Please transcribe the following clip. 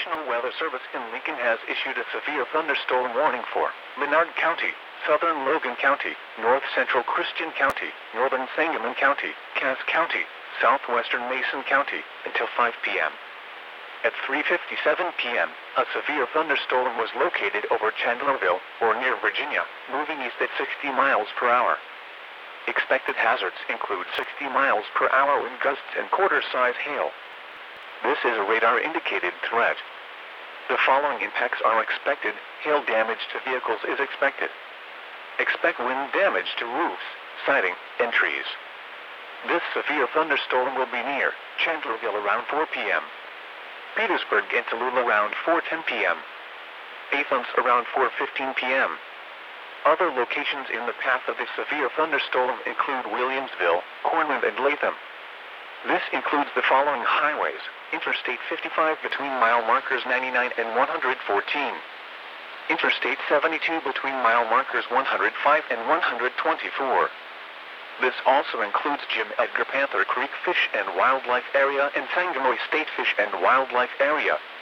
National Weather Service in Lincoln has issued a severe thunderstorm warning for Menard County, Southern Logan County, North Central Christian County, Northern Sangamon County, Cass County, Southwestern Mason County, until 5 p.m. At 3:57 p.m., a severe thunderstorm was located over Chandlerville, or near Virginia, moving east at 60 miles per hour. Expected hazards include 60 miles per hour wind gusts and quarter-size hail. This is a radar-indicated threat. The following impacts are expected. Hail damage to vehicles is expected. Expect wind damage to roofs, siding, and trees. This severe thunderstorm will be near Chandlerville around 4 p.m. Petersburg and Tallulah around 4:10 p.m. Athens around 4:15 p.m. Other locations in the path of the severe thunderstorm include Williamsville, Cornwall, and Latham. This includes the following highways: Interstate 55 between mile markers 99 and 114. Interstate 72 between mile markers 105 and 124. This also includes Jim Edgar Panther Creek Fish and Wildlife Area and Sangamo State Fish and Wildlife Area.